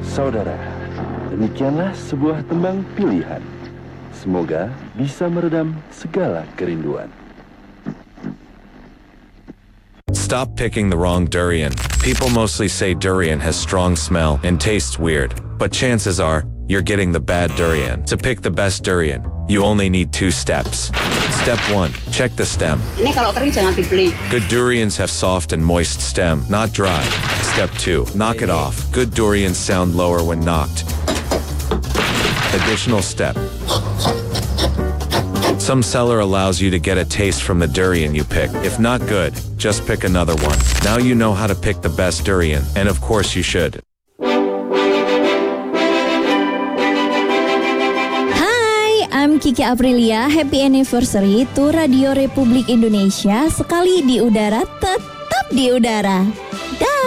Saudara, demikianlah sebuah tembang pilihan. Semoga bisa meredam segala kerinduan. Stop picking the wrong durian. People mostly say durian has strong smell and tastes weird, but chances are, you're getting the bad durian. To pick the best durian, you only need 2 steps. Step 1, check the stem. Ini kalau kering jangan dibeli. Good durians have soft and moist stem, not dry. Step 2, knock it off. Good durians sound lower when knocked. Additional step. Some seller allows you to get a taste from the durian you pick. If not good, just pick another one. Now you know how to pick the best durian, and of course you should. I'm Kiki Aprilia. Happy anniversary to Radio Republik Indonesia. Sekali di udara, tetap di udara. Dah.